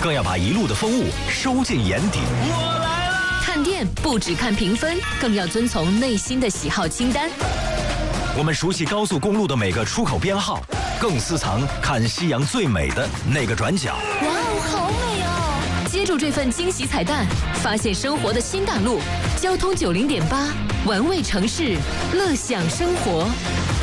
更要把一路的风物收进眼底。 我来啦！ 看店不只看评分，更要遵从内心的喜好清单。 我们熟悉高速公路的每个出口编号，更私藏看夕阳最美的那个转角。 哇哦，好美哦！接住这份惊喜彩蛋，发现生活的新大陆。交通90.8，玩味城市，乐享生活。